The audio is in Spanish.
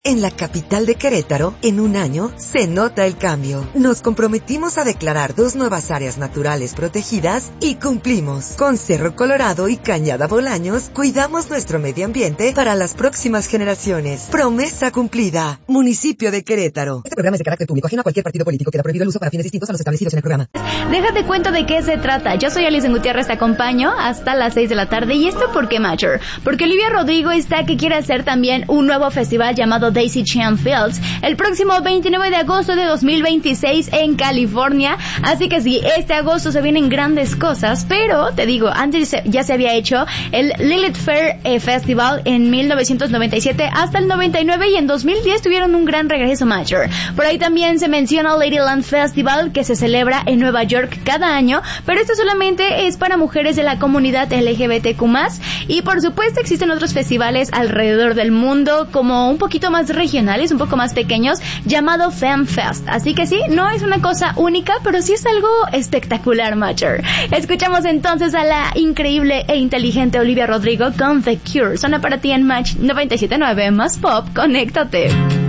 En la capital de Querétaro, en un año, se nota el cambio. Nos comprometimos a declarar 2 nuevas áreas naturales protegidas y cumplimos. Con Cerro Colorado y Cañada Bolaños, cuidamos nuestro medio ambiente para las próximas generaciones. Promesa cumplida. Municipio de Querétaro. Este programa es de carácter público, ajeno a cualquier partido político. Queda prohibido el uso para fines distintos a los establecidos en el programa. Déjate cuento de qué se trata. Yo soy Alison Gutiérrez, te acompaño hasta las 6 de la tarde. ¿Y esto por qué, Major? Porque Olivia Rodrigo está que quiere hacer también un nuevo festival llamado Daisy Chain Fields el próximo 29 de agosto de 2026 en California. Así que sí, este agosto se vienen grandes cosas, pero te digo, antes ya se había hecho el Lilith Fair Festival en 1997 hasta el 99 y en 2010 tuvieron un gran regreso, Major. Por ahí también se menciona Ladyland Festival, que se celebra en Nueva York cada año, pero esto solamente es para mujeres de la comunidad LGBTQ+, y por supuesto existen otros festivales alrededor del mundo, como un poquito más regionales, un poco más pequeños, llamado FemFest. Así que sí, no es una cosa única, pero sí es algo espectacular, Major. Escuchamos entonces a la increíble e inteligente Olivia Rodrigo con The Cure. Suena para ti en Match 97.9, más pop, conéctate.